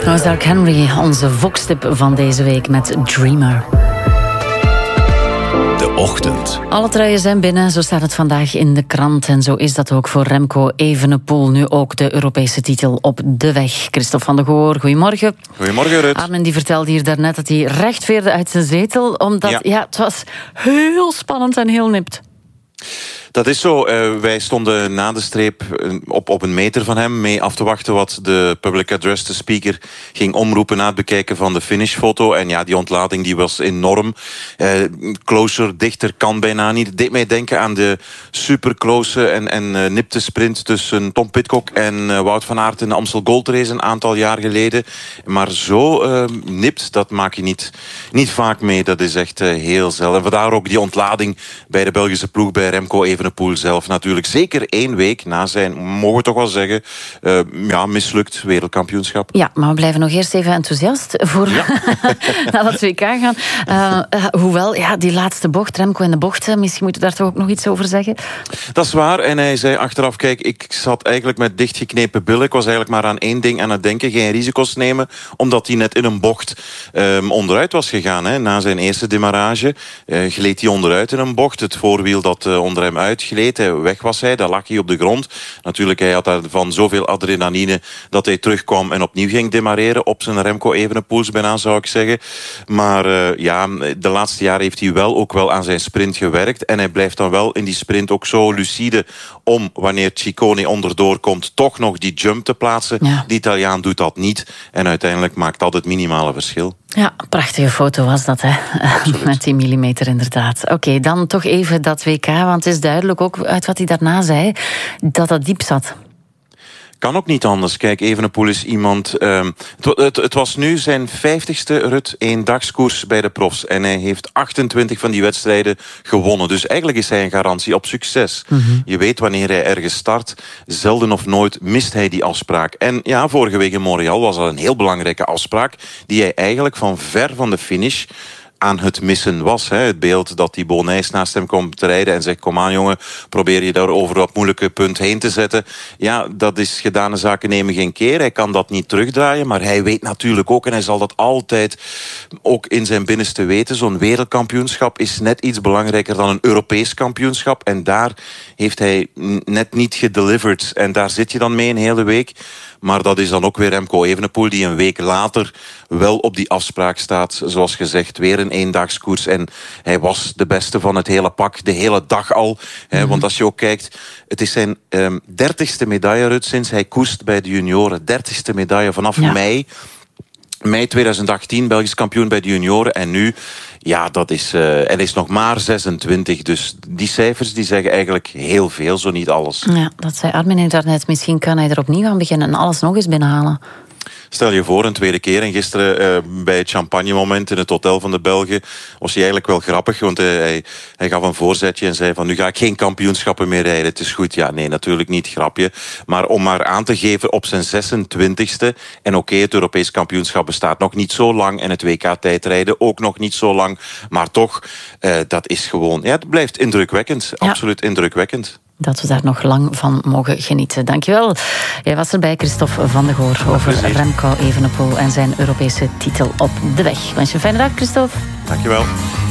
Nou is Dark Henry, onze Vox-tip van deze week met Dreamer. De ochtend. Alle truien zijn binnen, zo staat het vandaag in de krant. En zo is dat ook voor Remco Evenepoel. Nu ook de Europese titel op de weg. Christophe van der Goor, goedemorgen. Goedemorgen, Rut. Armin die vertelde hier daarnet dat hij recht veerde uit zijn zetel. Omdat het was heel spannend en heel nipt. Dat is zo. Wij stonden na de streep op een meter van hem mee af te wachten wat de public address, de speaker, ging omroepen na het bekijken van de finishfoto. En ja, die ontlading die was enorm. Closer, dichter kan bijna niet. Het deed mij denken aan de super close en nipte sprint tussen Tom Pidcock en Wout van Aert in de Amstel Gold Race een aantal jaar geleden. Maar zo nipt, dat maak je niet vaak mee. Dat is echt heel zelden. En vandaar ook die ontlading bij de Belgische ploeg, bij Remco Evenepoel zelf natuurlijk. Zeker 1 week na zijn, mogen we toch wel zeggen, mislukt wereldkampioenschap. Ja, maar we blijven nog eerst even enthousiast voor naar het WK gaan. Hoewel, die laatste bocht, Remco in de bocht, misschien moeten we daar toch ook nog iets over zeggen? Dat is waar. En hij zei achteraf, kijk, ik zat eigenlijk met dichtgeknepen billen. Ik was eigenlijk maar aan 1 ding aan het denken, geen risico's nemen, omdat hij net in een bocht onderuit was gegaan. Hè. Na zijn eerste demarrage gleed hij onderuit in een bocht. Het voorwiel dat onder hem uitgleed, weg was hij, daar lag hij op de grond. Natuurlijk, hij had daarvan zoveel adrenaline dat hij terugkwam en opnieuw ging demareren op zijn Remco Evenepoels bijna, zou ik zeggen. Maar de laatste jaren heeft hij ook wel aan zijn sprint gewerkt en hij blijft dan wel in die sprint ook zo lucide om, wanneer Ciccone onderdoor komt, toch nog die jump te plaatsen. Ja. De Italiaan doet dat niet en uiteindelijk maakt dat het minimale verschil. Ja, een prachtige foto was dat, hè? Met 10 millimeter inderdaad. Oké, dan toch even dat WK, want het is duidelijk ook uit wat hij daarna zei, dat dat diep zat. Kan ook niet anders. Kijk, Evenepoel is iemand... Het was nu zijn 50ste Rut eendagskoers bij de profs. En hij heeft 28 van die wedstrijden gewonnen. Dus eigenlijk is hij een garantie op succes. Mm-hmm. Je weet wanneer hij ergens start. Zelden of nooit mist hij die afspraak. En ja, vorige week in Montreal was al een heel belangrijke afspraak die hij eigenlijk van ver van de finish aan het missen was. Hè. Het beeld dat die Bonijs naast hem komt te rijden en zegt, kom aan jongen, probeer je daar over dat moeilijke punt heen te zetten. Ja, dat is gedane zaken nemen geen keer. Hij kan dat niet terugdraaien, maar hij weet natuurlijk ook, en hij zal dat altijd ook in zijn binnenste weten, zo'n wereldkampioenschap is net iets belangrijker dan een Europees kampioenschap. En daar heeft hij net niet gedelivered. En daar zit je dan mee een hele week. Maar dat is dan ook weer Remco Evenepoel die een week later wel op die afspraak staat. Zoals gezegd, weer een eendagskoers. En hij was de beste van het hele pak, de hele dag al. Mm-hmm. Want als je ook kijkt, het is zijn 30ste medaille, Rut, sinds hij koerst bij de junioren. 30ste medaille vanaf mei 2018, Belgisch kampioen bij de junioren. En nu, dat is, hij is nog maar 26. Dus die cijfers die zeggen eigenlijk heel veel, zo niet alles. Ja, dat zei Armin daarnet. Misschien kan hij er opnieuw aan beginnen en alles nog eens binnenhalen. Stel je voor, een tweede keer. En gisteren bij het champagne-moment in het hotel van de Belgen was hij eigenlijk wel grappig. Want hij gaf een voorzetje en zei van, nu ga ik geen kampioenschappen meer rijden. Het is goed. Ja, nee, natuurlijk niet, grapje. Maar om maar aan te geven op zijn 26ste. En oké, het Europees kampioenschap bestaat nog niet zo lang. En het WK-tijdrijden ook nog niet zo lang. Maar toch, dat is gewoon... Ja, het blijft indrukwekkend. Ja. Absoluut indrukwekkend. Dat we daar nog lang van mogen genieten. Dankjewel. Jij was erbij, Christophe van der Goor, over Remco Evenepoel en zijn Europese titel op de weg. Wens je een fijne dag, Christophe. Dankjewel.